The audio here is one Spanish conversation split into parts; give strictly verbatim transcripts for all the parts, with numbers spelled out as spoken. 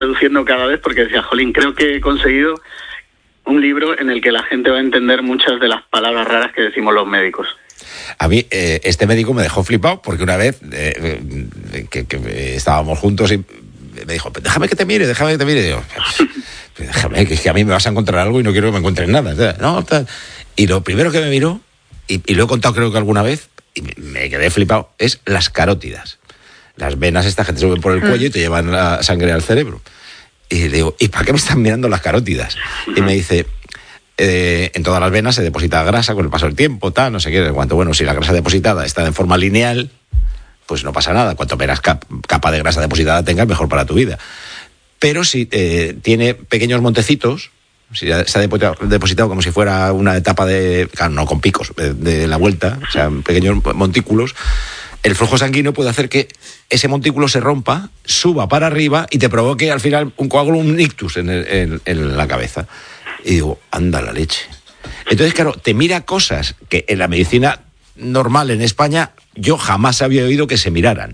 reduciendo cada vez porque decía, jolín, creo que he conseguido un libro en el que la gente va a entender muchas de las palabras raras que decimos los médicos. A mí eh, este médico me dejó flipado porque una vez eh, eh, que, que estábamos juntos y me dijo, déjame que te mire, déjame que te mire. Y yo, déjame, que es que a mí me vas a encontrar algo y no quiero que me encuentres nada. No, tal. Y lo primero que me miró, y, y lo he contado creo que alguna vez, y me quedé flipado, es las carótidas. Las venas estas que te suben por el cuello y te llevan la sangre al cerebro. Y digo, ¿y para qué me están mirando las carótidas? Y me dice, eh, en todas las venas se deposita grasa con el paso del tiempo, tal, no sé qué. Cuanto, bueno, si la grasa depositada está en forma lineal, pues no pasa nada. Cuanto menos cap- capa de grasa depositada tengas, mejor para tu vida. Pero si eh, tiene pequeños montecitos, si se ha depositado, depositado como si fuera una etapa de, claro, no con picos, de, de la vuelta, o sea, pequeños montículos, el flujo sanguíneo puede hacer que ese montículo se rompa, suba para arriba y te provoque al final un coágulo, un ictus en, el, en, en la cabeza. Y digo, anda la leche. Entonces, claro, te mira cosas que en la medicina normal en España yo jamás había oído que se miraran.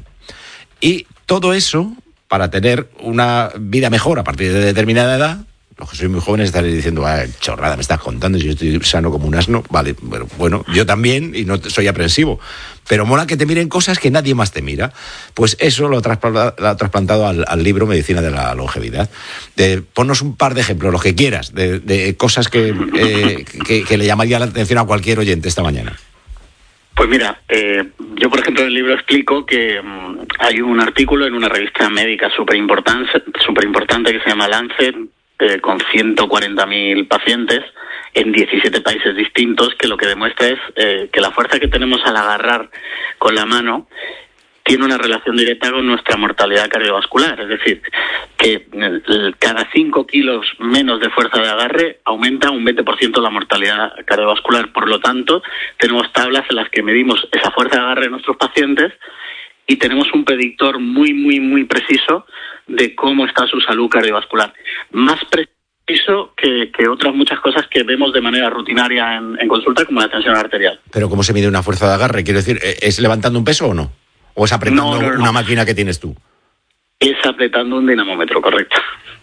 Y todo eso, para tener una vida mejor a partir de determinada edad, los que sois muy jóvenes estaréis diciendo, ah, chorrada me estás contando, si yo estoy sano como un asno. Vale, bueno, bueno, yo también, y no soy aprensivo. Pero mola que te miren cosas que nadie más te mira. Pues eso lo ha trasplantado, lo ha trasplantado al, al libro Medicina de la Longevidad. De, ponnos un par de ejemplos, los que quieras, de, de cosas que, eh, que, que le llamaría la atención a cualquier oyente esta mañana. Pues mira, eh, yo por ejemplo en el libro explico que um, hay un artículo en una revista médica súper importante, súper importante que se llama Lancet, eh, con ciento cuarenta mil pacientes en diecisiete países distintos, que lo que demuestra es eh, que la fuerza que tenemos al agarrar con la mano tiene una relación directa con nuestra mortalidad cardiovascular. Es decir, que cada cinco kilos menos de fuerza de agarre aumenta un veinte por ciento la mortalidad cardiovascular. Por lo tanto, tenemos tablas en las que medimos esa fuerza de agarre de nuestros pacientes y tenemos un predictor muy, muy, muy preciso de cómo está su salud cardiovascular. Más preciso que, que otras muchas cosas que vemos de manera rutinaria en, en consulta, como la tensión arterial. ¿Pero cómo se mide una fuerza de agarre? Quiero decir, ¿es levantando un peso o no? ¿O es apretando no, no, no. una máquina que tienes tú? Es apretando un dinamómetro, correcto.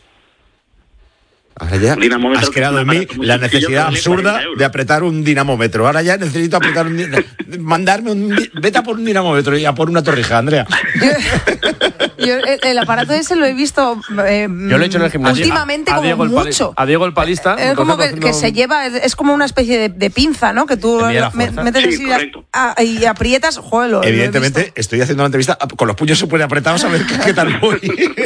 Ahora ya has creado en mí la necesidad absurda de apretar un dinamómetro. Ahora ya necesito apretar un dinamómetro. Mandarme un... Vete a por un dinamómetro y a por una torrija, Andrea. Yo, yo el aparato ese lo he visto eh, yo lo he hecho en el gimnasio. Últimamente a, a como Diego mucho. El a Diego el palista. Es como que, que se lleva, es como una especie de, de pinza, ¿no? Que tú me, metes sí, así a, a, y aprietas, joder, lo, evidentemente, lo estoy haciendo una entrevista con los puños súper apretados a ver qué, qué tal voy.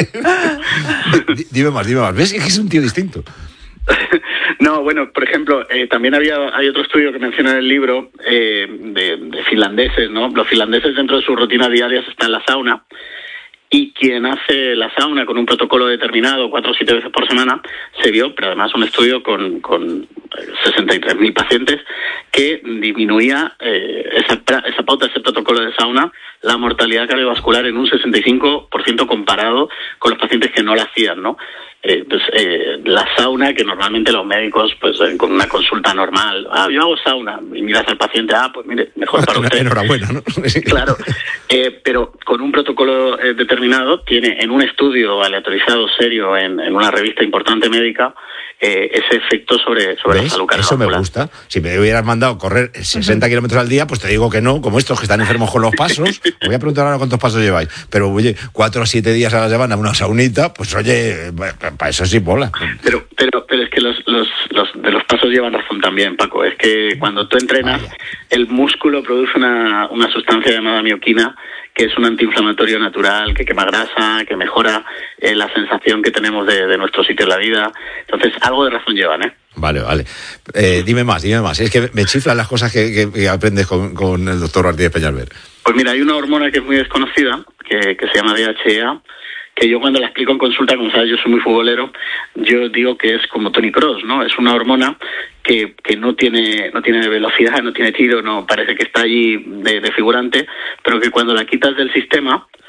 Dime más, dime más. ¿Ves? Es que es un tío distinto. No, bueno, por ejemplo, eh, también había hay otro estudio que menciona en el libro eh, de, de finlandeses, ¿no? Los finlandeses dentro de su rutina diaria están en la sauna y quien hace la sauna con un protocolo determinado cuatro o siete veces por semana se vio, pero además un estudio con, con sesenta y tres mil pacientes que disminuía eh, esa, esa pauta, ese protocolo de sauna, la mortalidad cardiovascular en un sesenta y cinco por ciento comparado con los pacientes que no la hacían, ¿no? Eh, pues eh, la sauna, que normalmente los médicos, pues eh, con una consulta normal, ah, yo hago sauna, y miras al paciente, ah, pues mire, mejor para usted. Enhorabuena, ¿no? Claro, eh, pero con un protocolo eh, determinado, tiene en un estudio aleatorizado serio en, en una revista importante médica, eh, ese efecto sobre, sobre la salud cardiovascular. Eso me gusta. Si me hubieras mandado correr sesenta uh-huh. kilómetros al día, pues te digo que no, como estos que están enfermos con los pasos. Voy a preguntar ahora cuántos pasos lleváis. Pero, oye, cuatro o siete días a la semana una saunita, pues oye, para eso sí mola. Pero, pero, pero es que los, los, los de los pasos llevan razón también, Paco. Es que cuando tú entrenas, Vaya. el músculo produce una, una sustancia llamada mioquina, que es un antiinflamatorio natural, que quema grasa, que mejora eh, la sensación que tenemos de, de nuestro sitio en la vida. Entonces, algo de razón llevan, ¿eh? Vale, vale. Eh, dime más, dime más. Es que me chiflan las cosas que, que, que aprendes con, con el doctor Martínez Peñalver. Pues mira, hay una hormona que es muy desconocida, que, que se llama D H E A, que yo cuando la explico en consulta, como sabes, yo soy muy futbolero, yo digo que es como Toni Kroos, ¿no? Es una hormona que, que no tiene no tiene velocidad, no tiene tiro, no parece que está allí de, de figurante, pero que cuando la quitas del sistema,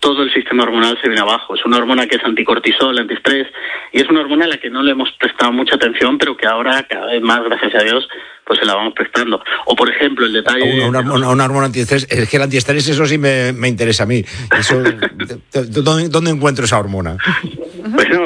todo el sistema hormonal se viene abajo. Es una hormona que es anticortisol, antiestrés, y es una hormona a la que no le hemos prestado mucha atención, pero que ahora, cada vez más, gracias a Dios, pues se la vamos prestando. O, por ejemplo, el detalle... Una, una, una, una hormona antiestrés, es que el antiestrés, eso sí me, me interesa a mí. Eso, ¿dónde, ¿Dónde encuentro esa hormona? Pues no,